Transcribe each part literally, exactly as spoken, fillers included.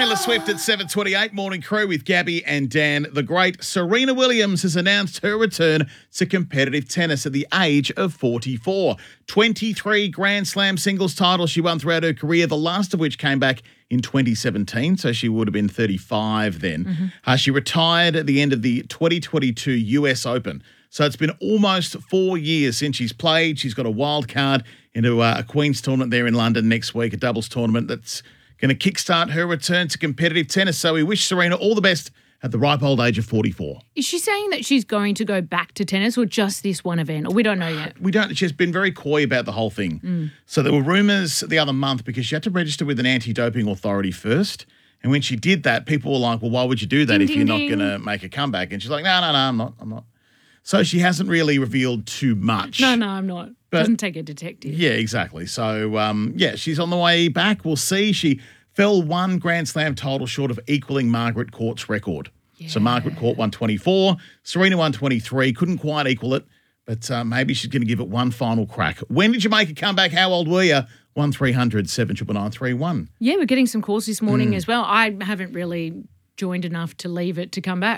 Taylor Swift at seven twenty-eight, Morning Crew with Gabby and Dan. The great Serena Williams has announced her return to competitive tennis at the age of forty-four. twenty-three Grand Slam singles titles she won throughout her career, the last of which came back in twenty seventeen, so she would have been thirty-five then. Mm-hmm. Uh, she retired at the end of the twenty twenty-two U S Open. So it's been almost four years since she's played. She's got a wild card into uh, a Queen's tournament there in London next week, a doubles tournament that's going to kickstart her return to competitive tennis. So we wish Serena all the best at the ripe old age of forty-four. Is she saying that she's going to go back to tennis or just this one event? Or we don't know yet. We don't. She's been very coy about the whole thing. Mm. So there were rumours the other month because she had to register with an anti-doping authority first. And when she did that, people were like, well, why would you do that ding, if ding, you're ding. not going to make a comeback? And she's like, no, no, no, I'm not. I'm not. So she hasn't really revealed too much. No, no, I'm not. But, doesn't take a detective. Yeah, exactly. So, um, yeah, she's on the way back. We'll see. She fell one Grand Slam title short of equaling Margaret Court's record. Yeah. So Margaret Court won twenty-four, Serena won twenty-three, couldn't quite equal it, but uh, maybe she's going to give it one final crack. When did you make a comeback? How old were you? one three hundred seven nine nine three one. Yeah, we're getting some calls this morning mm. as well. I haven't really joined enough to leave it to come back.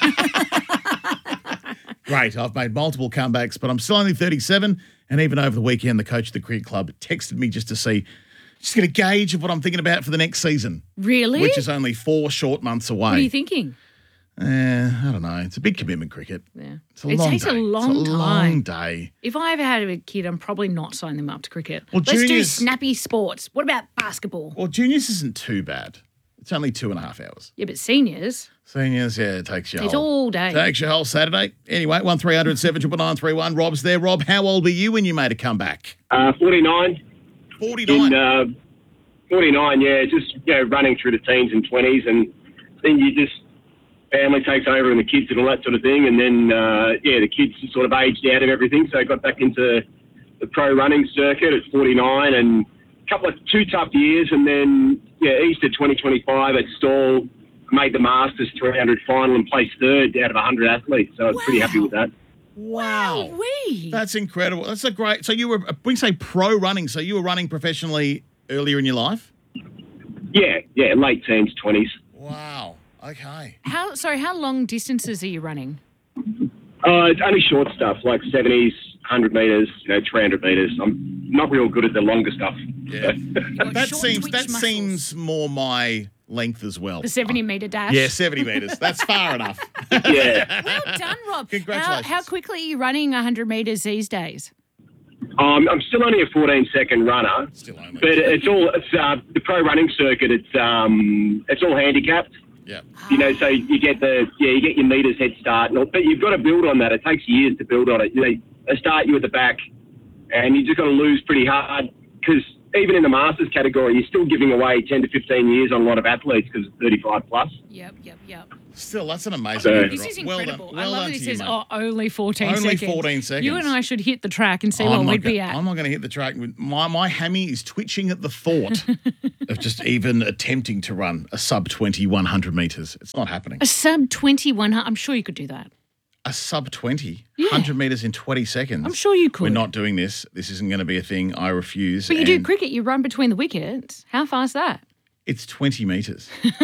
Great. I've made multiple comebacks, but I'm still only thirty-seven. And even over the weekend, the coach of the cricket club texted me just to see, just get a gauge of what I'm thinking about for the next season. Really? Which is only four short months away. What are you thinking? Uh, I don't know. It's a big commitment, cricket. Yeah. It's a it long takes day. a long it's a time. long day. If I ever had a kid, I'm probably not signing them up to cricket. Well, Let's juniors, do snappy sports. What about basketball? Well, juniors isn't too bad. It's only two and a half hours. Yeah, but seniors. Seniors, yeah, it takes you It's whole, all day. Takes your whole Saturday. Anyway, one three hundred seven nine nine three one. Rob's there. Rob, how old were you when you made a comeback? Uh, forty-nine. forty-nine? In, uh, forty-nine, yeah, just you know, running through the teens and twenties, and then you just, family takes over and the kids and all that sort of thing, and then, uh, yeah, the kids just sort of aged out of everything, so I got back into the pro running circuit at forty-nine, and a couple of two tough years, and then, yeah, Easter twenty twenty-five at Stall, made the Masters three hundred final and placed third out of one hundred athletes, so I was wow. pretty happy with that. Wow. Wee. That's incredible. That's a great, so you were, when you say pro running, so you were running professionally earlier in your life? Yeah, yeah, late teens, twenties. Wow. Okay. How sorry, how long distances are you running? Uh, it's only short stuff, like seventies, one hundred metres, you know, three hundred metres. I'm not real good at the longer stuff. Yeah. that short seems twitch that muscles. seems more my length as well. The seventy metre dash? Yeah, seventy metres. That's far enough. Yeah. Well done, Rob. Congratulations. How, how quickly are you running one hundred metres these days? Um, I'm still only a fourteen second runner, Still only. but it's all it's uh, the pro running circuit. It's um, it's all handicapped. Yeah. You know, so you get the yeah, you get your meters head start, and all, but you've got to build on that. It takes years to build on it. You know, they start you at the back, and you just got to lose pretty hard because even in the Masters category, you're still giving away ten to fifteen years on a lot of athletes because it's thirty-five plus. Yep, yep, yep. Still, that's an amazing. So- record, This Rob. is Well incredible. done. Well I love done that it to says you, mate. oh, only fourteen Only seconds. fourteen seconds. You and I should hit the track and see I'm what not we'd go- be at. I'm not going to hit the track. My my hammy is twitching at the thought of just even attempting to run a sub twenty one hundred metres. It's not happening. A sub twenty-one, I'm sure you could do that. A sub twenty, Yeah. one hundred metres in twenty seconds. I'm sure you could. We're not doing this. This isn't going to be a thing. I refuse. But you do And cricket, you run between the wickets. How fast that? It's twenty metres.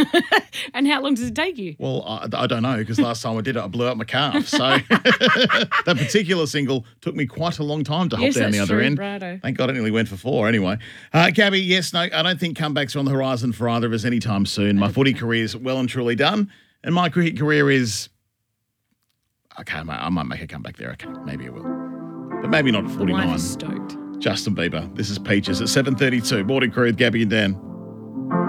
And how long does it take you? Well, I, I don't know because last time I did it, I blew out my calf. So that particular single took me quite a long time to hop Yes, down the that's other true, end. righto. Thank God it nearly went for four anyway. Uh, Gabby, yes, no, I don't think comebacks are on the horizon for either of us anytime soon. My footy career is well and truly done, and my cricket career is okay. I might, I might make a comeback there. Okay, maybe I will, but maybe not at The wife forty-nine. is stoked. Justin Bieber. This is Peaches at seven thirty-two. Morning Crew with Gabby and Dan.